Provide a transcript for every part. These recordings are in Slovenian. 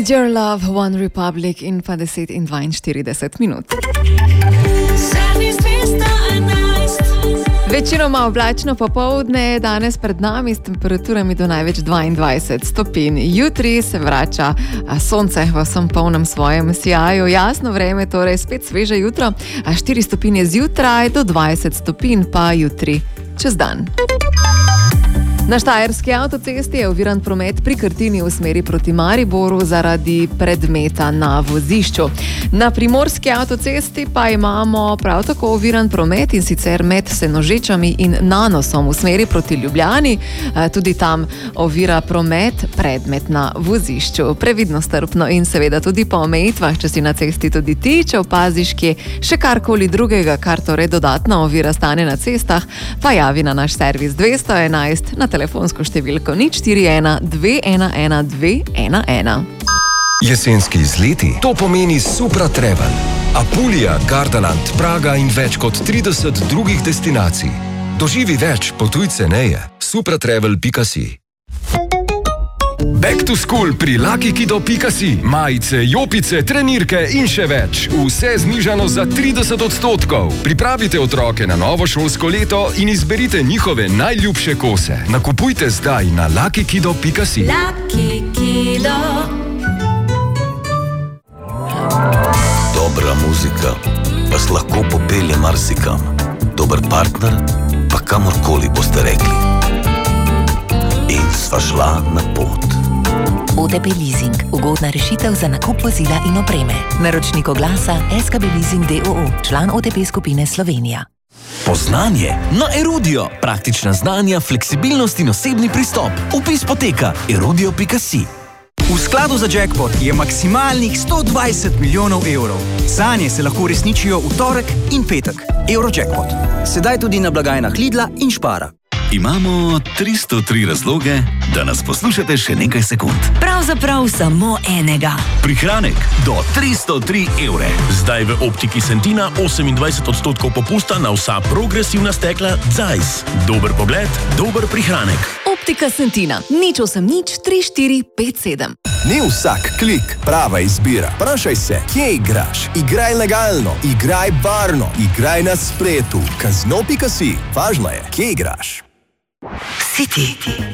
Need Your Love, One Republic in pa 10 in 42 minut. Večinoma oblačno popoldne, danes pred nami s temperaturami do največ 22 stopinj. Jutri se vrača sonce v vsem polnem svojem sijaju. Jasno vreme, torej spet sveže jutro, 4 stopinje zjutraj do 20 stopinj pa jutri čez dan. Na štajerski avtocesti je oviran promet pri Krtini v smeri proti Mariboru zaradi predmeta na vozišču. Na primorski avtocesti pa imamo prav tako oviran promet, in sicer med Senožečami in Nanosom v smeri proti Ljubljani. Tudi tam ovira promet predmet na vozišču. Previdno, strpno in seveda tudi po omejitvah, če si na cesti tudi ti, če opaziš kje še karkoli drugega, kar torej dodatno ovira stanje na cestah, pa javi na naš servis 211 na telefonsko številko 041 211 211. Jesenski izleti, to pomeni Supra Travel. Apulija, Gardaland, Praga in več kot 30 drugih destinacij. Doživi več, potuj ceneje. supratravel.si. Back to school pri LuckyKido.si. Majice, jopice, trenirke in še več. Vse znižano za 30%. Pripravite otroke na novo šolsko leto in izberite njihove najljubše kose. Nakupujte zdaj na LuckyKido.si. Lucky Kido. Dobra muzika vas lahko popelje marsikam. Dober partner pa kamorkoli boste rekli. In sva šla na pot. OTP Leasing. Ugodna rešitev za nakup vozila in opreme. Naročnik oglasa SKB Leasing d.o.o. Član OTP skupine Slovenija. Poznanje na Erudio. Praktična znanja, fleksibilnost in osebni pristop. Vpis poteka erudio.si. V skladu za jackpot je maksimalnih 120 milijonov evrov. Sanje se lahko uresničijo v torek in petek. Eurojackpot. Sedaj tudi na blagajnah Lidla in Špara. Imamo 303 razloge, da nas poslušate še nekaj sekund. Pravzaprav samo enega. Prihranek do 303 evre. Zdaj v Optiki Sentina 28% popusta na vsa progresivna stekla Zeiss. Dober pogled, dober prihranek. Optika Sentina. 080 3457. Ni vsak klik prava izbira. Vprašaj se, kje igraš? Igraj legalno, igraj varno, igraj na spletu. Kazino.si. Važno je, kje igraš. City.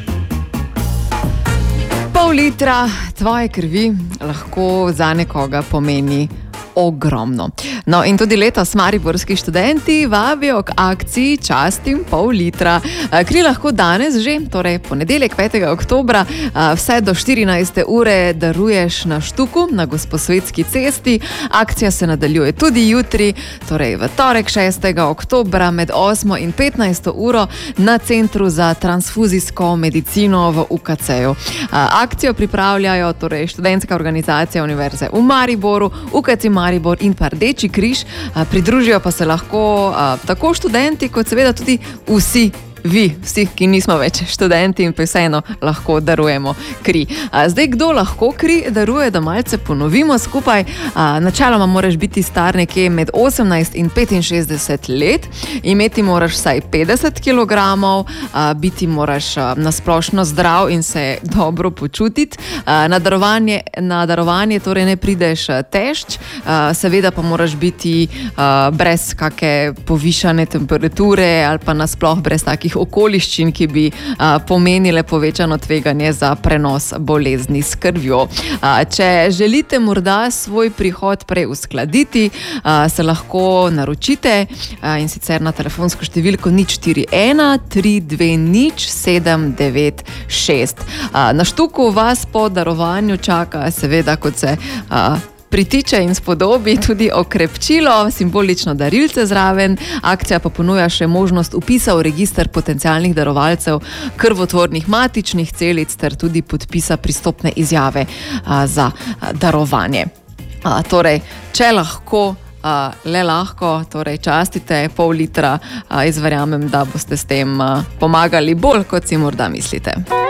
Pol litra tvoje krvi lahko za nekoga pomeni ogromno. No, in tudi letos mariborski študenti vabijo k akciji Častim pol litra. Kri lahko danes že, torej ponedeljek 5. oktobra, vse do 14. ure daruješ na Štuku, na Gosposvetski cesti. Akcija se nadaljuje tudi jutri, torej v torek 6. oktobra med 8. in 15. uro na Centru za transfuzijsko medicino v UKC-ju. Akcijo pripravljajo torej študentska organizacija Univerze v Mariboru, UKC Maribor in pa Rdeči križ. Pridružijo pa se lahko tako študenti, kot seveda tudi vsi ki nismo več študenti in pa vseeno lahko darujemo kri. Zdaj, kdo lahko kri daruje, da malce ponovimo skupaj. Načeloma moraš biti star nekje med 18 in 65 let, imeti moraš vsaj 50 kilogramov, biti moraš nasplošno zdrav in se dobro počutiti. Na darovanje torej ne prideš tešč, seveda pa moraš biti brez kake povišane temperature ali pa nasploh brez takih okoliščin, ki bi pomenile povečano tveganje za prenos bolezni s krvjo. Če želite morda svoj prihod prej uskladiti, se lahko naročite in sicer na telefonsko številko 041 320 796. Na Štuku vas po darovanju čaka seveda, kot se pritiče in spodobi, tudi okrepčilo, simbolično darilce zraven. Akcija pa ponuja še možnost vpisa v register potencialnih darovalcev krvotvornih matičnih celic ter tudi podpisa pristopne izjave za darovanje. Torej, če lahko, le lahko, torej častite pol litra, jaz verjamem, da boste s tem pomagali bolj, kot si morda mislite.